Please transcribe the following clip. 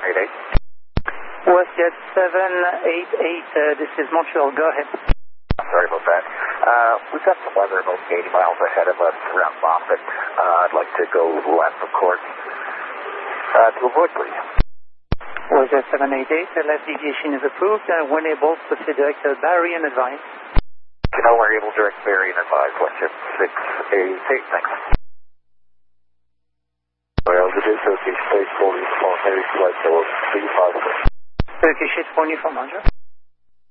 WestJet 788, this is Montreal, go ahead. Sorry about that. We've got some weather about 80 miles ahead of us around Moffett. I'd like to go left, of course, to avoid, please. WestJet 788, the left deviation is approved. When able, proceed direct Barry and advise. We're able direct Barry and advise. WestJet 688, thanks. Well, the Turkish Space Force, Mary Flight 356. Turkish 8 for Uniform, Roger.